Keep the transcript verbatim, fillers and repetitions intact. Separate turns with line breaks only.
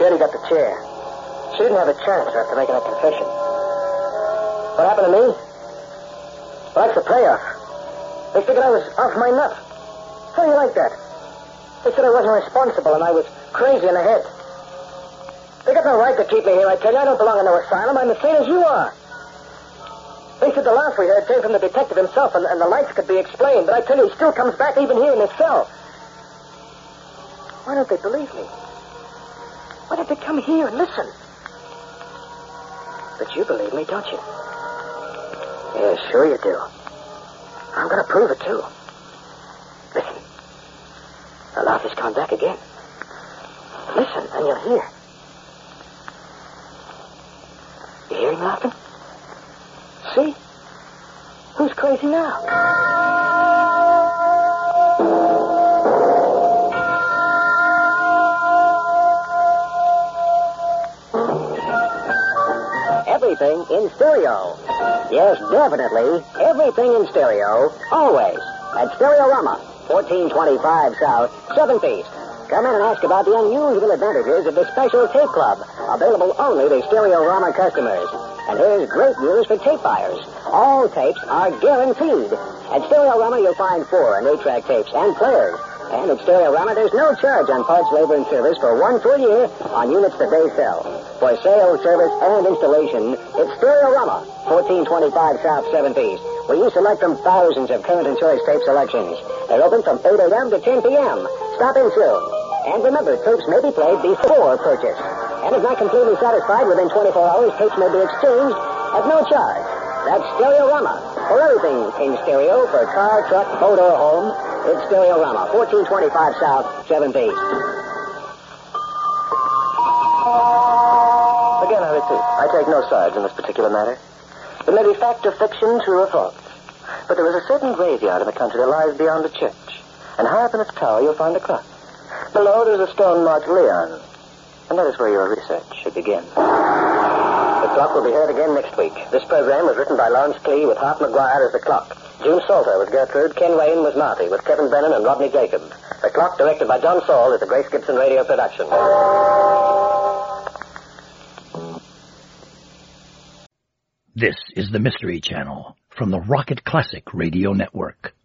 Gertie got the chair. She didn't have a chance after making a confession. What happened to me? Well, that's the payoff. They figured I was off my nut. How do you like that? They said I wasn't responsible and I was crazy in the head. They got no right to keep me here, I tell you. I don't belong in no asylum. I'm the same as you are. They said the laugh we heard came from the detective himself and, and the lights could be explained. But I tell you, he still comes back even here in this cell. Why don't they believe me? Why don't they come here and listen? But you believe me, don't you? Yeah, sure you do. I'm going to prove it, too. Listen. The laugh is coming back again. Listen, and you'll hear. You hear him laughing? See? Who's crazy now? Everything in stereo. Yes, definitely. Everything in stereo. Always. At Stereorama, fourteen twenty-five South, seventh East. Come in and ask about the unusual advantages of the special tape club, available only to Stereorama customers. And here's great news for tape buyers. All tapes are guaranteed. At Stereorama, you'll find four and eight-track tapes and players. And at Stereorama, there's no charge on parts, labor, and service for one full year on units that they sell. For sale, service, and installation, it's Stereorama, fourteen twenty-five South, seventh East, where you select from thousands of current and choice tape selections. They're open from eight a.m. to ten p.m. Stop in soon. And remember, tapes may be played before purchase. And if not completely satisfied within twenty-four hours, tapes may be exchanged at no charge. That's Stereorama. For everything in stereo, for car, truck, boat, or home, it's Stereorama, fourteen twenty-five South, seventh East. Again, I repeat, I take no sides in this particular matter. It may be fact or fiction, true or false. But there is a certain graveyard in the country that lies beyond the church. And high up in its tower, you'll find a clock. Below, there's a stone marked Leon. And that is where your research should begin. The clock will be heard again next week. This program was written by Lawrence Klee with Hart McGuire as the clock. June Salter with Gertrude, Ken Wayne was Marty, with Kevin Brennan and Rodney Jacob. The clock, directed by John Saul, is a Grace Gibson radio production.
This is the Mystery Channel from the Rocket Classic Radio Network.